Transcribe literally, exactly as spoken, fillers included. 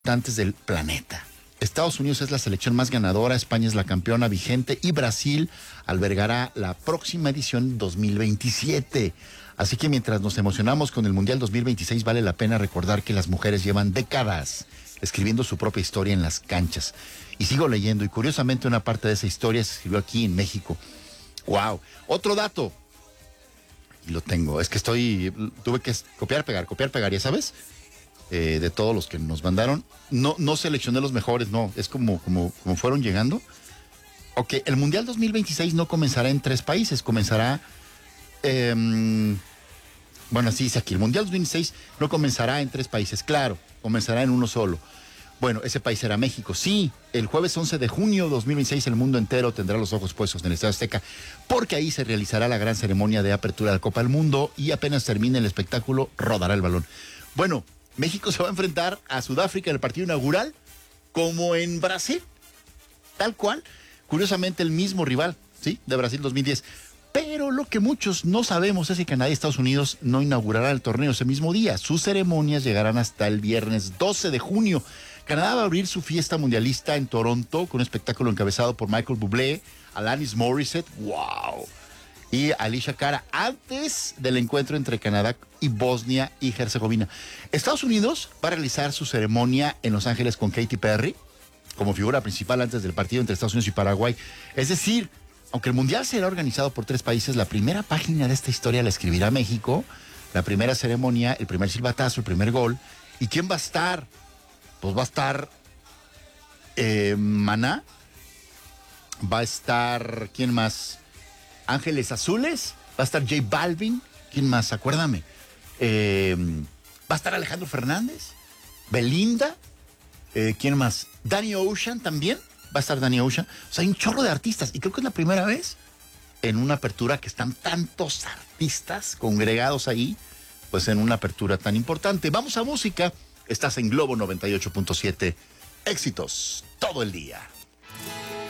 importantes del planeta. Estados Unidos es la selección más ganadora, España es la campeona vigente y Brasil albergará la próxima edición dos mil veintisiete. Así que mientras nos emocionamos con el Mundial dos mil veintiséis, vale la pena recordar que las mujeres llevan décadas escribiendo su propia historia en las canchas. Y sigo leyendo, y curiosamente una parte de esa historia se escribió aquí en México. ¡Wow! Otro dato. Y lo tengo, es que estoy, tuve que copiar, pegar, copiar, pegar, ya sabes, eh, de todos los que nos mandaron. No, no seleccioné los mejores, no, es como, como, como fueron llegando. Ok, el Mundial dos mil veintiséis no comenzará en tres países, comenzará, eh, bueno, así dice aquí, el Mundial dos mil veintiséis no comenzará en tres países, claro, comenzará en uno solo. Bueno, ese país será México. Sí, el jueves once de junio de dos mil veintiséis el mundo entero tendrá los ojos puestos en el Estadio Azteca, porque ahí se realizará la gran ceremonia de apertura de la Copa del Mundo y apenas termine el espectáculo, rodará el balón. Bueno, México se va a enfrentar a Sudáfrica en el partido inaugural, como en Brasil, tal cual. Curiosamente el mismo rival, ¿sí? De Brasil dos mil diez. Pero lo que muchos no sabemos es que Canadá y Estados Unidos no inaugurarán el torneo ese mismo día. Sus ceremonias llegarán hasta el viernes doce de junio. Canadá va a abrir su fiesta mundialista en Toronto con un espectáculo encabezado por Michael Bublé, Alanis Morissette, wow, y Alicia Cara, antes del encuentro entre Canadá y Bosnia y Herzegovina. Estados Unidos va a realizar su ceremonia en Los Ángeles con Katy Perry como figura principal antes del partido entre Estados Unidos y Paraguay. Es decir, aunque el Mundial será organizado por tres países, la primera página de esta historia la escribirá México, la primera ceremonia, el primer silbatazo, el primer gol. ¿Y quién va a estar? Pues va a estar eh, Maná, va a estar, ¿quién más? Ángeles Azules, va a estar J Balvin, ¿quién más? Acuérdame. Eh, va a estar Alejandro Fernández, Belinda, eh, ¿quién más? Danny Ocean también, va a estar Danny Ocean. O sea, hay un chorro de artistas y creo que es la primera vez en una apertura que están tantos artistas congregados ahí, pues en una apertura tan importante. Vamos a música. Estás en Globo noventa y ocho punto siete. Éxitos todo el día.